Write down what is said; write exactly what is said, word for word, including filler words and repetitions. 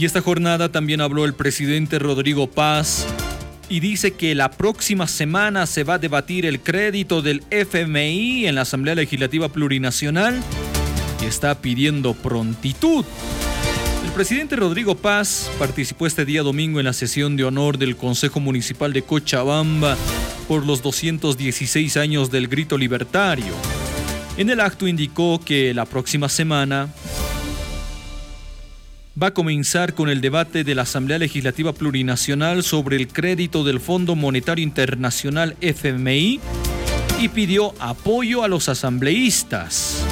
Y esta jornada también habló el presidente Rodrigo Paz y dice que la próxima semana se va a debatir el crédito del F M I en la Asamblea Legislativa Plurinacional y está pidiendo prontitud. El presidente Rodrigo Paz participó este día domingo en la sesión de honor del Consejo Municipal de Cochabamba por los doscientos dieciséis años del Grito Libertario. En el acto indicó que la próxima semana va a comenzar con el debate de la Asamblea Legislativa Plurinacional sobre el crédito del Fondo Monetario Internacional F M I y pidió apoyo a los asambleístas.